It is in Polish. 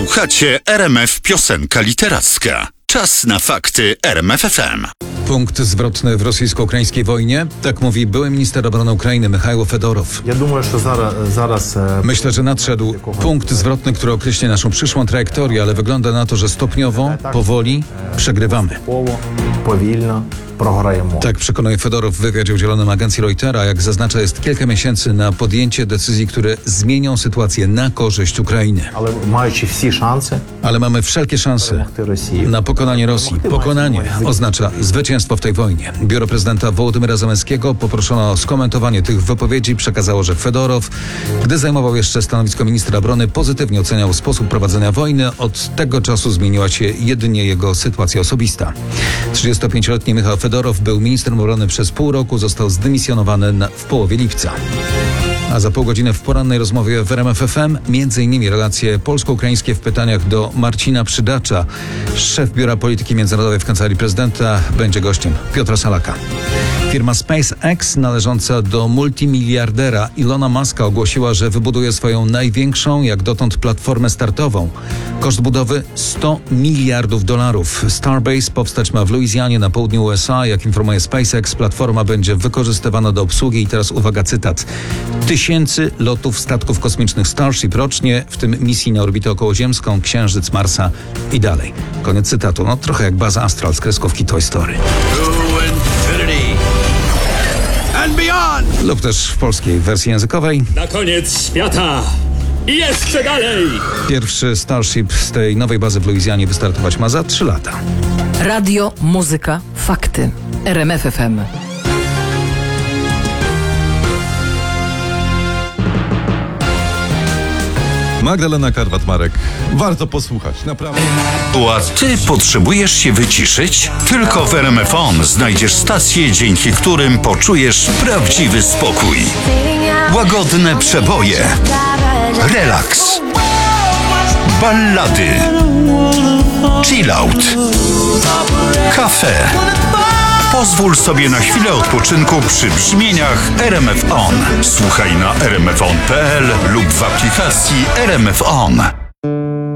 Słuchacie RMF Piosenka Literacka. Czas na fakty RMF FM. Punkt zwrotny w rosyjsko-ukraińskiej wojnie? Tak mówi były minister obrony Ukrainy Michajło Fedorow. Myślę, że nadszedł punkt zwrotny, który określi naszą przyszłą trajektorię, ale wygląda na to, że stopniowo, powoli przegrywamy. Tak przekonuje Fedorow w wywiadzie udzielonym agencji Reutera. Jak zaznacza, jest kilka miesięcy na podjęcie decyzji, które zmienią sytuację na korzyść Ukrainy. Ale mamy wszelkie szanse na pokonanie Rosji. Pokonanie oznacza zwycięstwo w tej wojnie. Biuro prezydenta Wołodymyra Zełenskiego poproszono o skomentowanie tych wypowiedzi. Przekazało, że Fedorow, gdy zajmował jeszcze stanowisko ministra obrony, pozytywnie oceniał sposób prowadzenia wojny. Od tego czasu zmieniła się jedynie jego sytuacja osobista. 35-letni Michał Fedorow był ministrem obrony przez pół roku, został zdymisjonowany w połowie lipca. A za pół godziny w porannej rozmowie w RMF FM m.in. relacje polsko-ukraińskie w pytaniach do Marcina Przydacza. Szef Biura Polityki Międzynarodowej w Kancelarii Prezydenta będzie gościem Piotra Salaka. Firma SpaceX należąca do multimiliardera Ilona Muska ogłosiła, że wybuduje swoją największą jak dotąd platformę startową. Koszt budowy $100 miliardów. Starbase powstać ma w Luizjanie na południu USA. Jak informuje SpaceX, platforma będzie wykorzystywana do obsługi i teraz uwaga, cytat: 1000 lotów statków kosmicznych Starship rocznie, w tym misji na orbitę okołoziemską, Księżyc, Marsa i dalej. Koniec cytatu. No trochę jak baza Astral z kreskówki Toy Story. And beyond. Lub też w polskiej wersji językowej. Na koniec świata i jeszcze dalej. Pierwszy Starship z tej nowej bazy w Luizjanie wystartować ma za 3 lata. Radio, muzyka, fakty. RMF FM. Magdalena Karwat-Marek. Warto posłuchać, naprawdę. A ty potrzebujesz się wyciszyć? Tylko w RMF On znajdziesz stacje, dzięki którym poczujesz prawdziwy spokój. Łagodne przeboje, relaks, ballady, chillout, kafe. Pozwól sobie na chwilę odpoczynku przy brzmieniach RMF On. Słuchaj na rmfon.pl lub w aplikacji RMF On.